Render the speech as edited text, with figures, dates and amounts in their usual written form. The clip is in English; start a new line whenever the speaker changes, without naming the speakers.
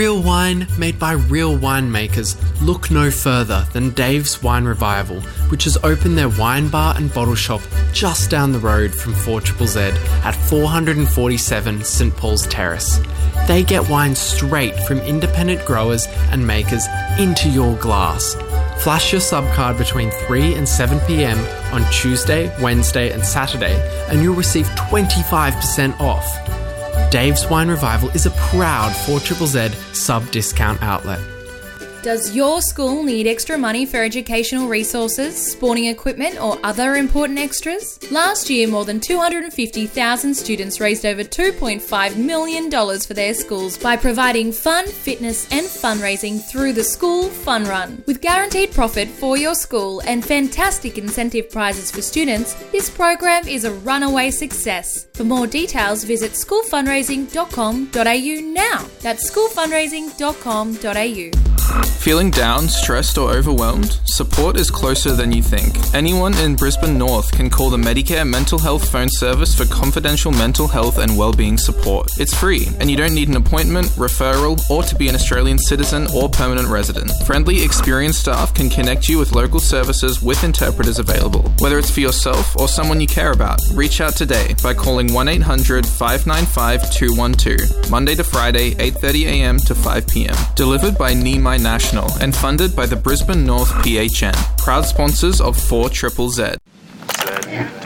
Real wine made by real winemakers. Look no further than Dave's Wine Revival, which has opened their wine bar and bottle shop just down the road from 4ZZZ at 447 St Paul's Terrace. They get wine straight from independent growers and makers into your glass. Flash your subcard between 3 and 7 p.m. on Tuesday, Wednesday and Saturday and you'll receive 25% off. Dave's Wine Revival is a proud 4ZZZ sub-discount outlet.
Does your school need extra money for educational resources, sporting equipment or other important extras? Last year, more than 250,000 students raised over $2.5 million for their schools by providing fun, fitness and fundraising through the School Fun Run. With guaranteed profit for your school and fantastic incentive prizes for students, this program is a runaway success. For more details, visit schoolfundraising.com.au now. That's schoolfundraising.com.au.
Feeling down, stressed or overwhelmed? Support is closer than you think. Anyone in Brisbane North can call the Medicare Mental Health Phone Service for confidential mental health and wellbeing support. It's free, and you don't need an appointment, referral, or to be an Australian citizen or permanent resident. Friendly, experienced staff can connect you with local services with interpreters available. Whether it's for yourself or someone you care about, reach out today by calling 1-800-595-212, Monday to Friday, 8:30am to 5pm. Delivered by Nimai National and funded by the Brisbane North PHN, proud sponsors of 4ZZZ.